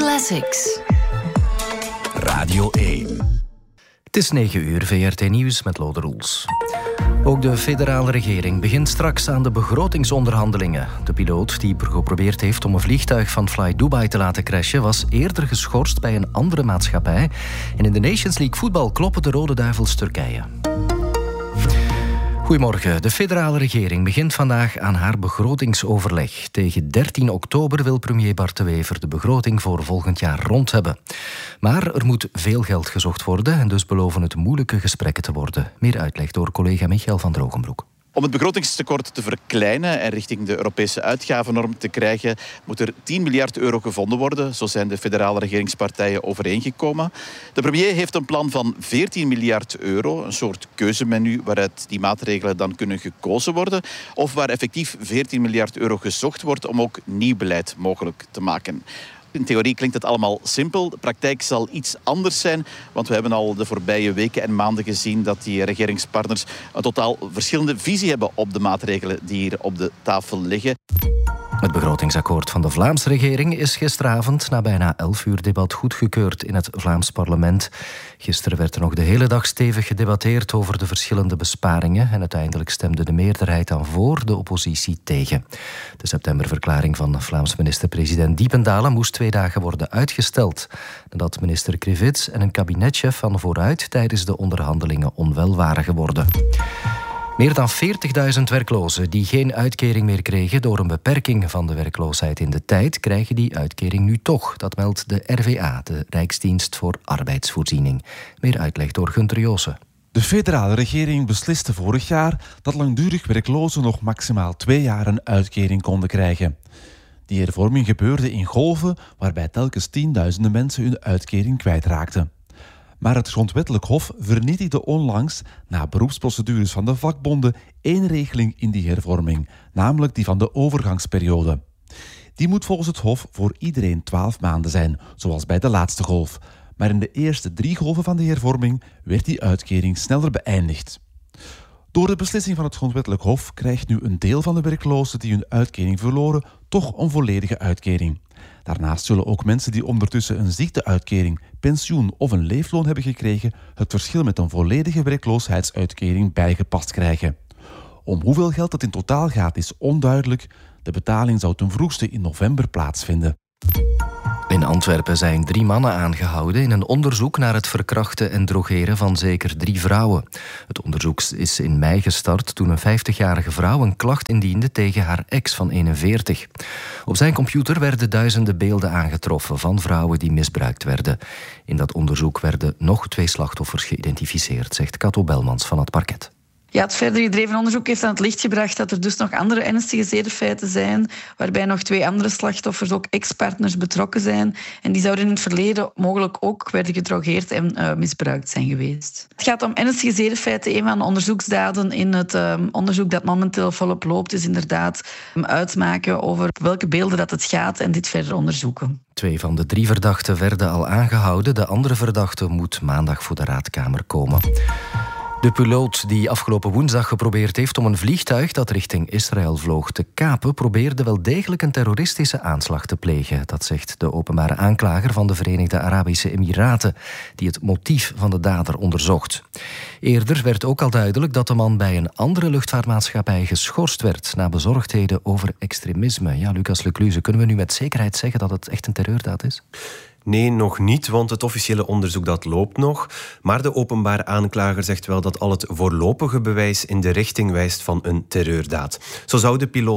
Classics. Radio 1. Het is 9 uur, VRT Nieuws met Lode Roels. Ook de federale regering begint straks aan de begrotingsonderhandelingen. De piloot die geprobeerd heeft om een vliegtuig van Fly Dubai te laten crashen was eerder geschorst bij een andere maatschappij. En in de Nations League voetbal kloppen de Rode Duivels Turkije. Goedemorgen. De federale regering begint vandaag aan haar begrotingsoverleg. Tegen 13 oktober wil premier Bart De Wever de begroting voor volgend jaar rond hebben. Maar er moet veel geld gezocht worden en dus beloven het moeilijke gesprekken te worden. Meer uitleg door collega Michael van Drogenbroek. Om het begrotingstekort te verkleinen en richting de Europese uitgavennorm te krijgen, moet er 10 miljard euro gevonden worden. Zo zijn de federale regeringspartijen overeengekomen. De premier heeft een plan van 14 miljard euro, een soort keuzemenu waaruit die maatregelen dan kunnen gekozen worden, of waar effectief 14 miljard euro gezocht wordt om ook nieuw beleid mogelijk te maken. In theorie klinkt het allemaal simpel. De praktijk zal iets anders zijn, want we hebben al de voorbije weken en maanden gezien dat die regeringspartners een totaal verschillende visie hebben op de maatregelen die hier op de tafel liggen. Het begrotingsakkoord van de Vlaamse regering is gisteravond na bijna 11 uur debat goedgekeurd in het Vlaams parlement. Gisteren werd er nog de hele dag stevig gedebatteerd over de verschillende besparingen en uiteindelijk stemde de meerderheid dan voor, de oppositie tegen. De septemberverklaring van Vlaams minister-president Diependalen moest 2 dagen worden uitgesteld, nadat minister Krivits en een kabinetchef van Vooruit tijdens de onderhandelingen onwel waren geworden. Meer dan 40.000 werklozen die geen uitkering meer kregen door een beperking van de werkloosheid in de tijd, krijgen die uitkering nu toch. Dat meldt de RVA, de Rijksdienst voor Arbeidsvoorziening. Meer uitleg door Gunter Joosen. De federale regering besliste vorig jaar dat langdurig werklozen nog maximaal 2 jaar een uitkering konden krijgen. Die hervorming gebeurde in golven waarbij telkens tienduizenden mensen hun uitkering kwijtraakten. Maar het Grondwettelijk Hof vernietigde onlangs, na beroepsprocedures van de vakbonden, 1 regeling in die hervorming, namelijk die van de overgangsperiode. Die moet volgens het Hof voor iedereen 12 maanden zijn, zoals bij de laatste golf. Maar in de eerste 3 golven van de hervorming werd die uitkering sneller beëindigd. Door de beslissing van het Grondwettelijk Hof krijgt nu een deel van de werklozen die hun uitkering verloren toch een volledige uitkering. Daarnaast zullen ook mensen die ondertussen een ziekteuitkering, pensioen of een leefloon hebben gekregen, het verschil met een volledige werkloosheidsuitkering bijgepast krijgen. Om hoeveel geld het in totaal gaat is onduidelijk. De betaling zou ten vroegste in november plaatsvinden. In Antwerpen zijn 3 mannen aangehouden in een onderzoek naar het verkrachten en drogeren van zeker 3 vrouwen. Het onderzoek is in mei gestart toen een 50-jarige vrouw een klacht indiende tegen haar ex van 41. Op zijn computer werden duizenden beelden aangetroffen van vrouwen die misbruikt werden. In dat onderzoek werden nog 2 slachtoffers geïdentificeerd, zegt Kato Belmans van het parket. Ja, het verder gedreven onderzoek heeft aan het licht gebracht dat er dus nog andere ernstige zedenfeiten zijn, waarbij nog 2 andere slachtoffers ook ex-partners betrokken zijn. En die zouden in het verleden mogelijk ook werden gedrogeerd en misbruikt zijn geweest. Het gaat om ernstige zedenfeiten. Een van de onderzoeksdaden in het onderzoek dat momenteel volop loopt is inderdaad uitmaken over welke beelden dat het gaat en dit verder onderzoeken. 2 van de 3 verdachten werden al aangehouden. De andere verdachte moet maandag voor de raadkamer komen. De piloot die afgelopen woensdag geprobeerd heeft om een vliegtuig dat richting Israël vloog te kapen, probeerde wel degelijk een terroristische aanslag te plegen. Dat zegt de openbare aanklager van de Verenigde Arabische Emiraten, die het motief van de dader onderzocht. Eerder werd ook al duidelijk dat de man bij een andere luchtvaartmaatschappij geschorst werd na bezorgdheden over extremisme. Ja, Lucas Lecluze, kunnen we nu met zekerheid zeggen dat het echt een terreurdaad is? Nee, nog niet, want het officiële onderzoek dat loopt nog. Maar de openbare aanklager zegt wel dat al het voorlopige bewijs in de richting wijst van een terreurdaad. Zo zou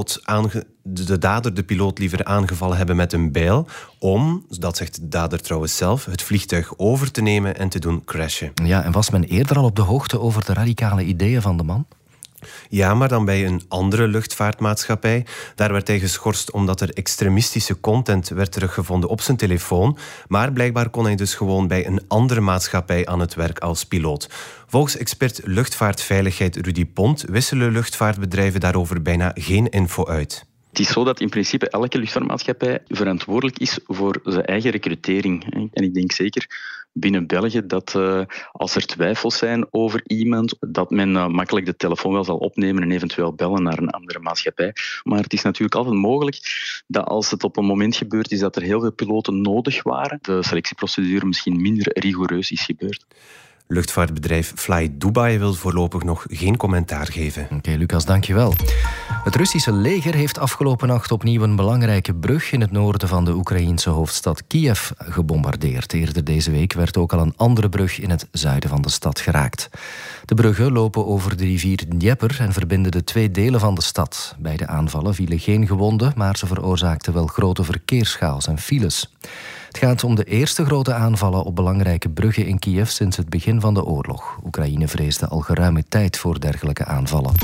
de dader de piloot liever aangevallen hebben met een bijl om, dat zegt de dader trouwens zelf, het vliegtuig over te nemen en te doen crashen. Ja, en was men eerder al op de hoogte over de radicale ideeën van de man? Ja, maar dan bij een andere luchtvaartmaatschappij. Daar werd hij geschorst omdat er extremistische content werd teruggevonden op zijn telefoon. Maar blijkbaar kon hij dus gewoon bij een andere maatschappij aan het werk als piloot. Volgens expert luchtvaartveiligheid Rudy Pont wisselen luchtvaartbedrijven daarover bijna geen info uit. Het is zo dat in principe elke luchtvaartmaatschappij verantwoordelijk is voor zijn eigen recrutering. En ik denk zeker binnen België dat als er twijfels zijn over iemand, dat men makkelijk de telefoon wel zal opnemen en eventueel bellen naar een andere maatschappij. Maar het is natuurlijk altijd mogelijk dat als het op een moment gebeurd is dat er heel veel piloten nodig waren, de selectieprocedure misschien minder rigoureus is gebeurd. Luchtvaartbedrijf Fly Dubai wil voorlopig nog geen commentaar geven. Oké, Lucas, dankjewel. Het Russische leger heeft afgelopen nacht opnieuw een belangrijke brug in het noorden van de Oekraïense hoofdstad Kiev gebombardeerd. Eerder deze week werd ook al een andere brug in het zuiden van de stad geraakt. De bruggen lopen over de rivier Dnieper en verbinden de twee delen van de stad. Bij de aanvallen vielen geen gewonden, maar ze veroorzaakten wel grote verkeerschaos en files. Het gaat om de eerste grote aanvallen op belangrijke bruggen in Kiev sinds het begin van de oorlog. Oekraïne vreesde al geruime tijd voor dergelijke aanvallen.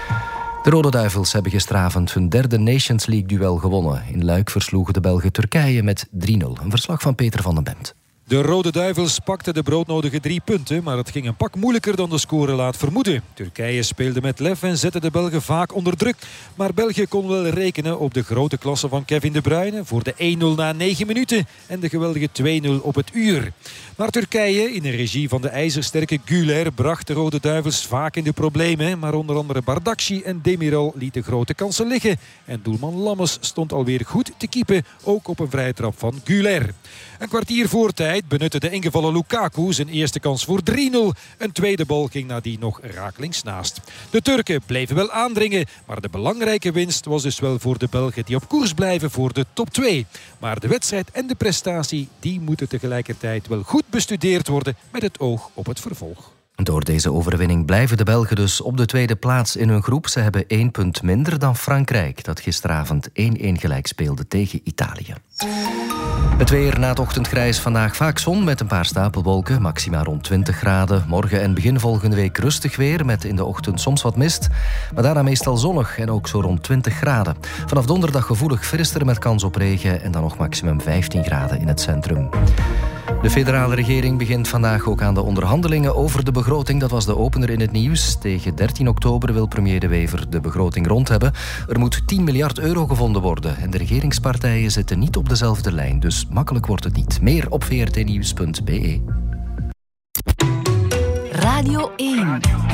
De Rode Duivels hebben gisteravond hun derde Nations League-duel gewonnen. In Luik versloegen de Belgen Turkije met 3-0. Een verslag van Peter van den Bemt. De Rode Duivels pakten de broodnodige 3 punten, maar het ging een pak moeilijker dan de score laat vermoeden. Turkije speelde met lef en zette de Belgen vaak onder druk. Maar België kon wel rekenen op de grote klasse van Kevin De Bruyne voor de 1-0 na 9 minuten en de geweldige 2-0 op het uur. Maar Turkije, in de regie van de ijzersterke Güler, bracht de Rode Duivels vaak in de problemen. Maar onder andere Bardakci en Demiral lieten grote kansen liggen. En doelman Lammes stond alweer goed te keepen, ook op een vrije trap van Güler. Een kwartier voor tijd benutte de ingevallen Lukaku zijn eerste kans voor 3-0. Een tweede bal ging nadien nog rakelings naast. De Turken bleven wel aandringen, maar de belangrijke winst was dus wel voor de Belgen die op koers blijven voor de top 2. Maar de wedstrijd en de prestatie, die moeten tegelijkertijd wel goed bestudeerd worden met het oog op het vervolg. Door deze overwinning blijven de Belgen dus op de tweede plaats in hun groep. Ze hebben 1 punt minder dan Frankrijk, dat gisteravond 1-1 gelijk speelde tegen Italië. Het weer na het ochtendgrijs vandaag vaak zon met een paar stapelwolken, maxima rond 20 graden. Morgen en begin volgende week rustig weer met in de ochtend soms wat mist. Maar daarna meestal zonnig en ook zo rond 20 graden. Vanaf donderdag gevoelig frister met kans op regen en dan nog maximum 15 graden in het centrum. De federale regering begint vandaag ook aan de onderhandelingen over de begroting. Dat was de opener in het nieuws. Tegen 13 oktober wil premier De Wever de begroting rond hebben. Er moet 10 miljard euro gevonden worden. En de regeringspartijen zitten niet op dezelfde lijn. Dus makkelijk wordt het niet. Meer op vrtnieuws.be. Radio 1.